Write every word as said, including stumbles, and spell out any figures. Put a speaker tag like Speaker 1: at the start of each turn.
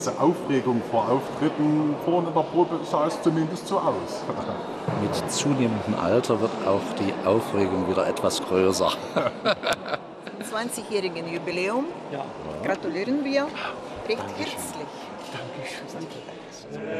Speaker 1: Diese Aufregung vor Auftritten vorne in der Probe sah es zumindest so aus.
Speaker 2: Mit zunehmendem Alter wird auch die Aufregung wieder etwas größer.
Speaker 3: Zum zwanzigjährigen Jubiläum
Speaker 2: Ja.
Speaker 3: gratulieren wir recht herzlich.
Speaker 2: Dankeschön.